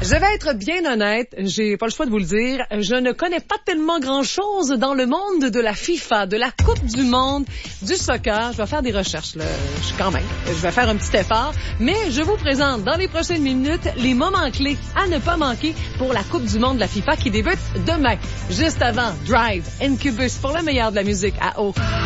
Je vais être bien honnête, j'ai pas le choix de vous le dire, je ne connais pas tellement grand-chose dans le monde de la FIFA, de la Coupe du monde, du soccer. Je vais faire des recherches, là. Je vais faire un petit effort, mais je vous présente dans les prochaines minutes les moments clés à ne pas manquer pour la Coupe du monde de la FIFA qui débute demain. Juste avant, Drive, Incubus pour le meilleur de la musique à eau.